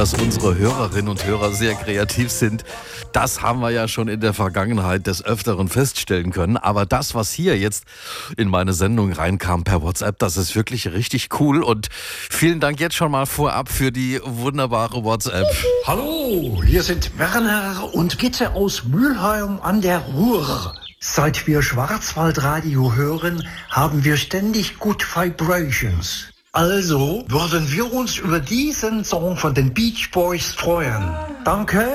dass unsere Hörerinnen und Hörer sehr kreativ sind, das haben wir ja schon in der Vergangenheit des Öfteren feststellen können. Aber das, was hier jetzt in meine Sendung reinkam per WhatsApp, das ist wirklich richtig cool. Und vielen Dank jetzt schon mal vorab für die wunderbare WhatsApp. Hallo, hier sind Werner und Gitte aus Mülheim an der Ruhr. Seit wir Schwarzwaldradio hören, haben wir ständig Good Vibrations. Also würden wir uns über diesen Song von den Beach Boys freuen. Danke.